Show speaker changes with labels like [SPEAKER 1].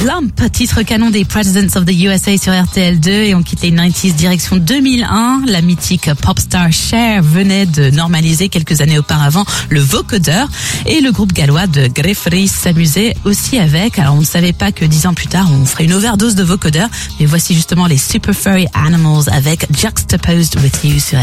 [SPEAKER 1] Lump, titre canon des Presidents of the USA sur RTL2, et on quitte les 90s direction 2001. La mythique popstar Cher venait de normaliser quelques années auparavant le vocodeur, et le groupe gallois de Grefries s'amusait aussi avec. Alors on ne savait pas que 10 ans plus tard on ferait une overdose de vocodeur, mais voici justement les Super Furry Animals avec Juxtaposed with You sur